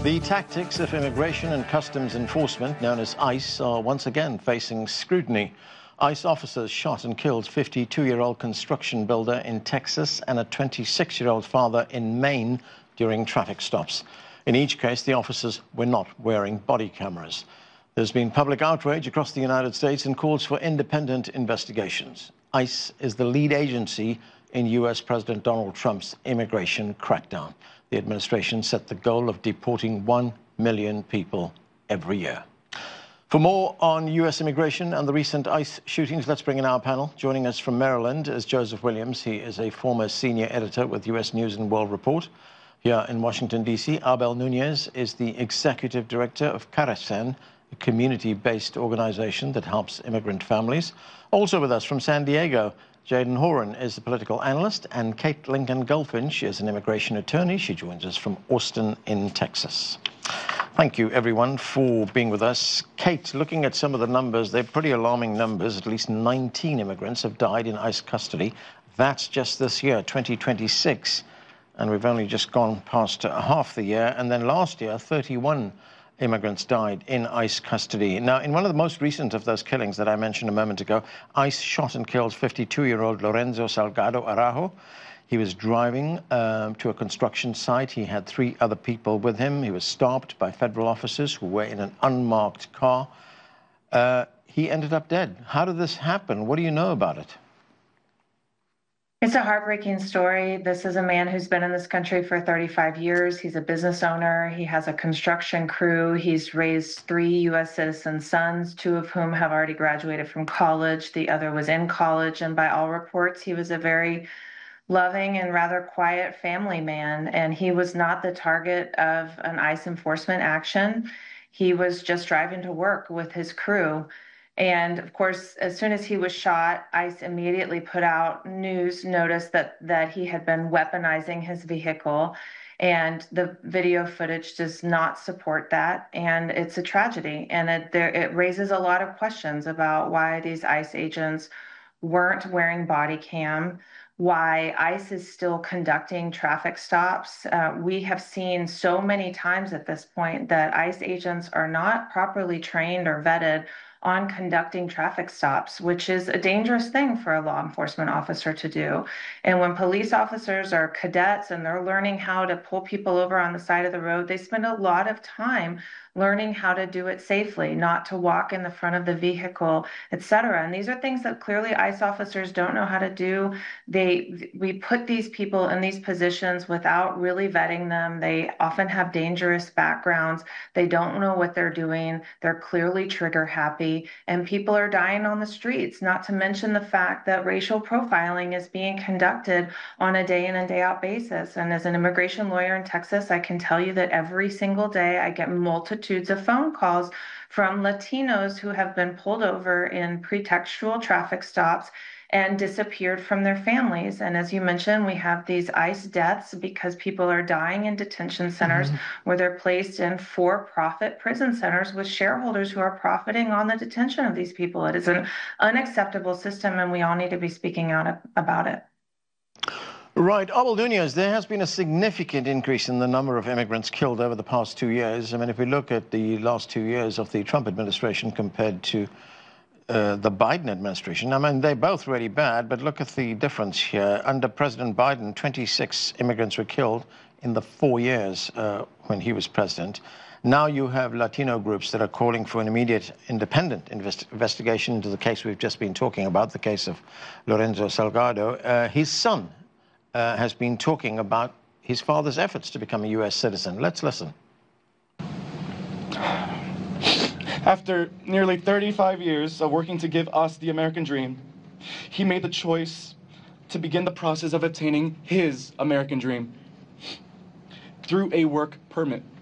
The tactics of Immigration and Customs Enforcement, known as ICE, are once again facing scrutiny. ICE officers shot and killed 52-year-old construction builder in Texas and a 26-year-old father in Maine during traffic stops. In each case, the officers were not wearing body cameras. There's been public outrage across the United States and calls for independent investigations. ICE is the lead agency in U.S. President Donald Trump's immigration crackdown. The administration set the goal of deporting 1 million people every year. For more on U.S. immigration and the recent ICE shootings, let's bring in our panel. Joining us from Maryland is Joseph Williams. He is a former senior editor with U.S. News and World Report. Here in Washington, D.C., Abel Nunez is the executive director of Caracen, a community-based organization that helps immigrant families. Also with us from San Diego, Jaden Horan is the political analyst, and Kate Lincoln-Goldfinch is an immigration attorney. She joins us from Austin in Texas. Thank you, everyone, for being with us. Kate, looking at some of the numbers, they're pretty alarming numbers. At least 19 immigrants have died in ICE custody. That's just this year, 2026. And we've only just gone past half the year. And then last year, 31 immigrants died in ICE custody. Now, in one of the most recent of those killings that I mentioned a moment ago, ICE shot and killed 52-year-old Lorenzo Salgado Araujo. He was driving to a construction site. He had 3 other people with him. He was stopped by federal officers who were in an unmarked car. He ended up dead. How did this happen? What do you know about it? It's a heartbreaking story. This is a man who's been in this country for 35 years. He's a business owner. He has a construction crew. He's raised 3 U.S. citizen sons, 2 of whom have already graduated from college. The other was in college. And by all reports, he was a very loving and rather quiet family man. And he was not the target of an ICE enforcement action. He was just driving to work with his crew. And of course, as soon as he was shot, ICE immediately put out news notice that he had been weaponizing his vehicle. And the video footage does not support that. And it's a tragedy. And it raises a lot of questions about why these ICE agents weren't wearing body cam, why ICE is still conducting traffic stops. We have seen so many times at this point that ICE agents are not properly trained or vetted on conducting traffic stops, which is a dangerous thing for a law enforcement officer to do. And when police officers are cadets and they're learning how to pull people over on the side of the road, they spend a lot of time learning how to do it safely, not to walk in the front of the vehicle, et cetera. And these are things that clearly ICE officers don't know how to do. We put these people in these positions without really vetting them. They often have dangerous backgrounds. They don't know what they're doing. They're clearly trigger happy, and people are dying on the streets, not to mention the fact that racial profiling is being conducted on a day in and day out basis. And as an immigration lawyer in Texas, I can tell you that every single day I get multitudes of phone calls from Latinos who have been pulled over in pretextual traffic stops and disappeared from their families. And as you mentioned, we have these ICE deaths because people are dying in detention centers where they're placed in for-profit prison centers with shareholders who are profiting on the detention of these people. It is an unacceptable system, and we all need to be speaking out about it. Right. Abel Nunez, there has been a significant increase in the number of immigrants killed over the past 2 years. I mean, if we look at the last 2 years of the Trump administration compared to the Biden administration, I mean, they're both really bad, but look at the difference here. Under President Biden, 26 immigrants were killed in the 4 years when he was president. Now you have Latino groups that are calling for an immediate independent investigation into the case we've just been talking about, the case of Lorenzo Salgado. His son has been talking about his father's efforts to become a U.S. citizen. Let's listen. After nearly 35 years of working to give us the American dream, he made the choice to begin the process of obtaining his American dream through a work permit.